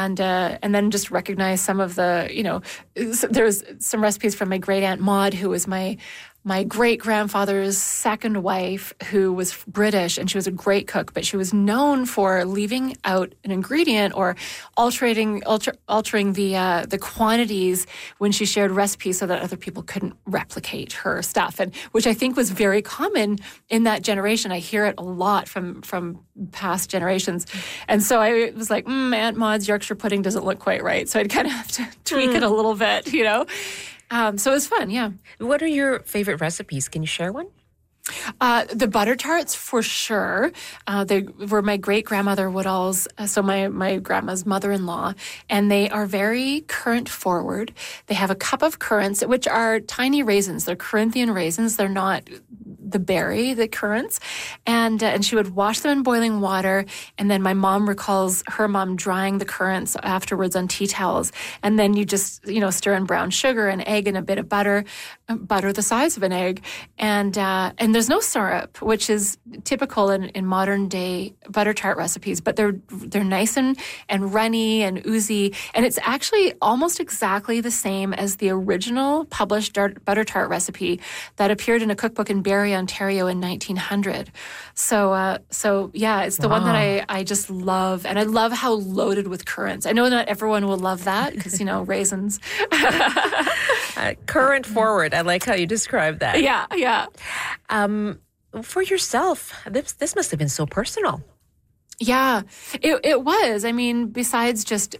and then just recognize some of the, there's some recipes from my great aunt Maud, who was my great-grandfather's second wife, who was British, and she was a great cook, but she was known for leaving out an ingredient or altering the quantities when she shared recipes so that other people couldn't replicate her stuff, and which I think was very common in that generation. I hear it a lot from past generations. And so I was like, Aunt Maud's Yorkshire pudding doesn't look quite right, so I'd kind of have to tweak it a little bit, So it was fun, yeah. What are your favorite recipes? Can you share one? The butter tarts, for sure. They were my great-grandmother Woodall's, so my grandma's mother-in-law, and they are very currant-forward. They have a cup of currants, which are tiny raisins. They're Corinthian raisins. They're not the berry, the currants. And she would wash them in boiling water, and then my mom recalls her mom drying the currants afterwards on tea towels. And then you just, stir in brown sugar and egg and a bit of butter the size of an egg, and there's no syrup, which is typical in modern day butter tart recipes, but they're nice and runny and oozy, and it's actually almost exactly the same as the original published butter tart recipe that appeared in a cookbook in Barrie, Ontario in 1900. So yeah, it's the one that I just love, and I love how loaded with currants. I know not everyone will love that because raisins. Current forward. I like how you describe that. Yeah. For yourself, this must have been so personal. Yeah, it was. I mean, besides just,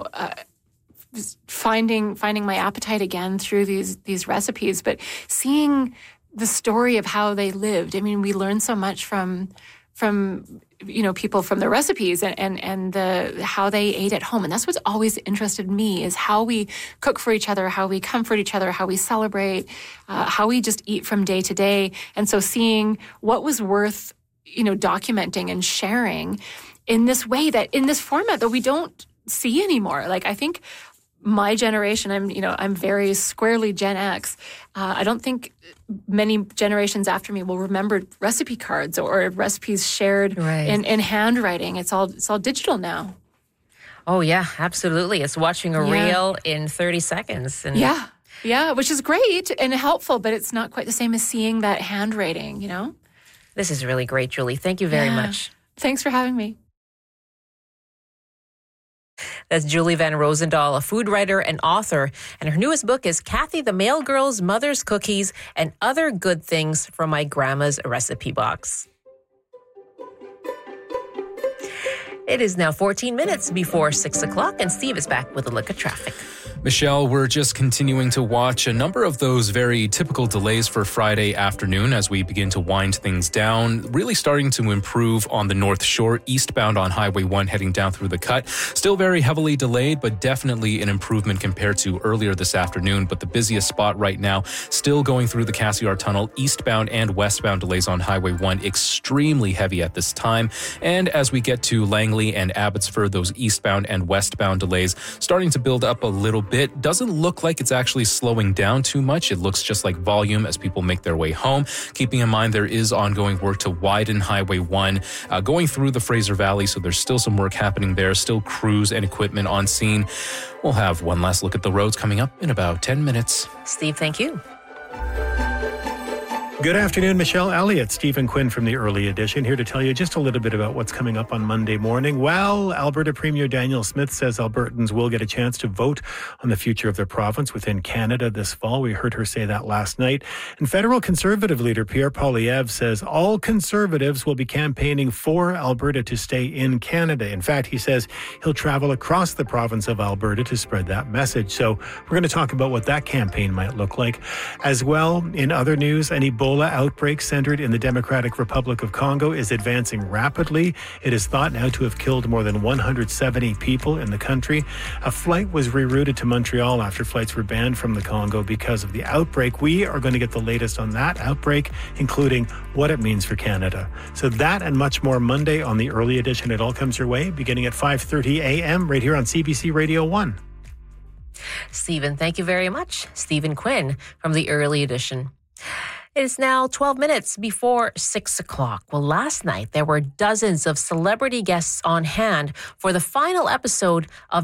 finding my appetite again through these recipes, but seeing the story of how they lived. I mean, we learn so much from people from the recipes and how they ate at home. And that's what's always interested me, is how we cook for each other, how we comfort each other, how we celebrate, how we just eat from day to day. And so seeing what was worth, documenting and sharing in this way, that in this format that we don't see anymore. Like, I think my generation, I'm very squarely Gen X. I don't think many generations after me will remember recipe cards or recipes shared in handwriting. It's all digital now. Oh yeah, absolutely. It's watching a reel in 30 seconds. And yeah, which is great and helpful, but it's not quite the same as seeing that handwriting. This is really great, Julie. Thank you very much. Thanks for having me. That's Julie Van Rosendaal, a food writer and author, and her newest book is Kathy the Mail Girl's Mother's Cookies and Other Good Things from My Grandma's Recipe Box. It is now 14 minutes before 6 o'clock, and Steve is back with a look at traffic. Michelle, we're just continuing to watch a number of those very typical delays for Friday afternoon as we begin to wind things down, really starting to improve on the North Shore, eastbound on Highway 1 heading down through the cut. Still very heavily delayed, but definitely an improvement compared to earlier this afternoon. But the busiest spot right now, still going through the Cassiar Tunnel, eastbound and westbound delays on Highway 1, extremely heavy at this time. And as we get to Langley and Abbotsford, those eastbound and westbound delays starting to build up a little bit. Doesn't look like it's actually slowing down too much. It looks just like volume as people make their way home. Keeping in mind there is ongoing work to widen Highway 1 going through the Fraser Valley, so there's still some work happening there, still crews and equipment on scene. We'll have one last look at the roads coming up in about 10 minutes. Steve, thank you. Good afternoon, Michelle Elliott. Stephen Quinn from the Early Edition here to tell you just a little bit about what's coming up on Monday morning. Well, Alberta Premier Daniel Smith says Albertans will get a chance to vote on the future of their province within Canada this fall. We heard her say that last night. And federal Conservative leader Pierre Poilievre says all Conservatives will be campaigning for Alberta to stay in Canada. In fact, he says he'll travel across the province of Alberta to spread that message. So we're going to talk about what that campaign might look like. As well, in other news, an Ebola outbreak centered in the Democratic Republic of Congo is advancing rapidly. It is thought now to have killed more than 170 people in the country. A flight was rerouted to Montreal after flights were banned from the Congo because of the outbreak. We are going to get the latest on that outbreak, including what it means for Canada. So that and much more Monday on the Early Edition. It all comes your way beginning at 5:30 a.m. right here on CBC Radio 1. Stephen, thank you very much. Stephen Quinn from the Early Edition. It is now 12 minutes before 6 o'clock. Well, last night there were dozens of celebrity guests on hand for the final episode of